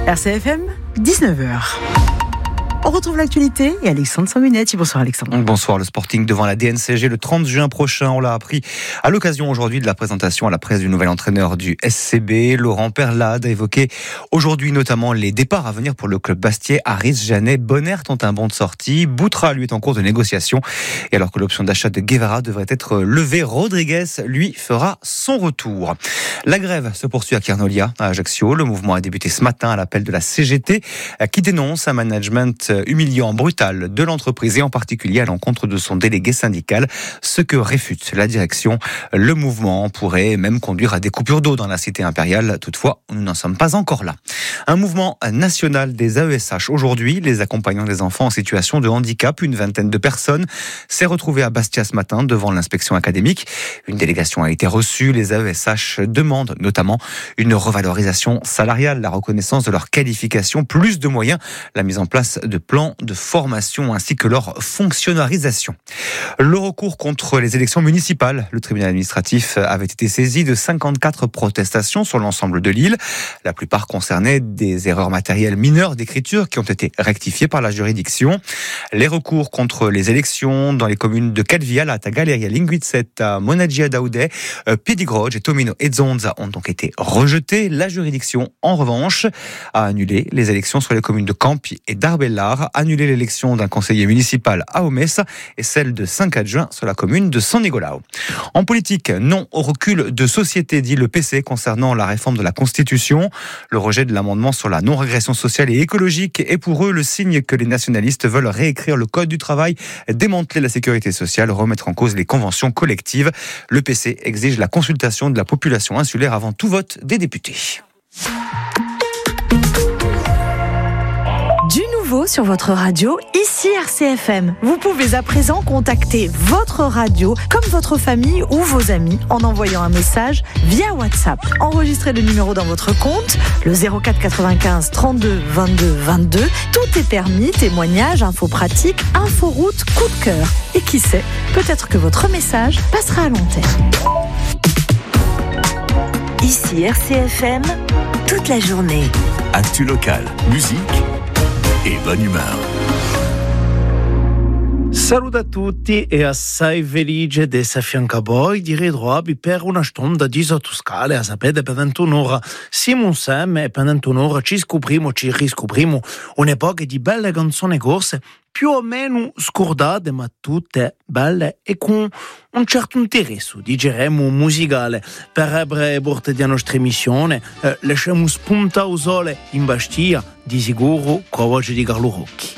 RCFM, 19h. On retrouve l'actualité et Alexandre Sanguinetti. Bonsoir Alexandre. Bonsoir. Le Sporting devant la DNCG le 30 juin prochain. On l'a appris à l'occasion aujourd'hui de la présentation à la presse du nouvel entraîneur du SCB. Laurent Perlade a évoqué aujourd'hui notamment les départs à venir pour le club bastiais. Harris, Janet, Bonnert ont un bon de sortie. Boutra, lui, est en cours de négociation. Et alors que l'option d'achat de Guevara devrait être levée, Rodriguez, lui, fera son retour. La grève se poursuit à Kernolia, à Ajaccio. Le mouvement a débuté ce matin à l'appel de la CGT qui dénonce un management humiliant, brutal de l'entreprise et en particulier à l'encontre de son délégué syndical, ce que réfute la direction. Le mouvement pourrait même conduire à des coupures d'eau dans la cité impériale. Toutefois, nous n'en sommes pas encore là. Un mouvement national des AESH. Aujourd'hui, les accompagnants des enfants en situation de handicap, une vingtaine de personnes, s'est retrouvée à Bastia ce matin devant l'inspection académique. Une délégation a été reçue. Les AESH demandent notamment une revalorisation salariale, la reconnaissance de leur qualification, plus de moyens, la mise en place de plans de formation ainsi que leur fonctionnalisation. Le recours contre les élections municipales. Le tribunal administratif avait été saisi de 54 protestations sur l'ensemble de l'île. La plupart concernaient des erreurs matérielles mineures d'écriture qui ont été rectifiées par la juridiction. Les recours contre les élections dans les communes de Calvial, à Tagaleria, Linguizet, à Monagia Daoudet, Piedigroge et Tomino et Zonza ont donc été rejetés. La juridiction, en revanche, a annulé les élections sur les communes de Campi et d'Arbellar, annulé l'élection d'un conseiller municipal à Omès et celle de 5 adjoints sur la commune de San Nicolao. En politique, non au recul de société, dit le PC concernant la réforme de la Constitution. Le rejet de l'amendement sur la non-régression sociale et écologique est pour eux le signe que les nationalistes veulent réécrire le code du travail, démanteler la sécurité sociale, remettre en cause les conventions collectives. Le PC exige la consultation de la population insulaire avant tout vote des députés. Du nouveau sur votre radio, ici RCFM. Vous pouvez à présent contacter votre radio comme votre famille ou vos amis en envoyant un message via WhatsApp. Enregistrez le numéro dans votre compte, le 04 95 32 22 22. Tout est permis, témoignages, infos pratiques, inforoute, coup de cœur. Et qui sait, peut-être que votre message passera à l'antenne. Ici RCFM, toute la journée. Actu locale, musique e bonne humeur. Saluto a tutti e assai felice di essere a fianco a voi di ritrovarvi per una stonda di Sotoscale. A sapete, per 21 ore siamo insieme e per 21 ore ci riscopriamo un'epoca di belle canzoni corse, più o meno scordate, ma tutte belle e con un certo interesse, diremo, musicale. Per aprire porte di nostra emissione, lasciamo spuntare il sole in Bastia, di sicuro con la voce di Carlo Rocchi.